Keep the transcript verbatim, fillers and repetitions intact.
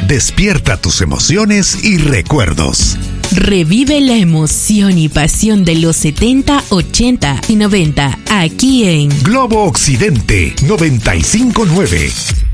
Despierta tus emociones y recuerdos. Revive la emoción y pasión de los setenta, ochenta y noventa aquí en Globo Occidente noventa y cinco punto nueve.